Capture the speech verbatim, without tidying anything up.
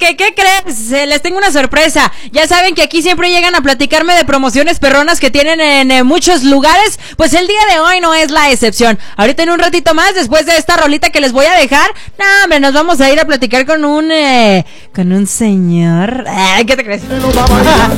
Oye, ¿qué crees? Eh, les tengo una sorpresa. Ya saben que aquí siempre llegan a platicarme de promociones perronas que tienen en eh, muchos lugares. Pues el día de hoy no es la excepción. Ahorita en un ratito más, después de esta rolita que les voy a dejar, no, hombre, nos vamos a ir a platicar con un... Eh, con un señor... Ay, ¿qué te crees?